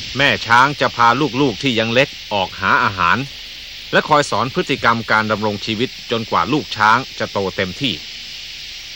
แม่ช้างจะพาลูกๆที่ยังเล็กออกหาอาหารและคอยสอนพฤติกรรมการดำรงชีวิตจนกว่าลูกช้างจะโตเต็มที่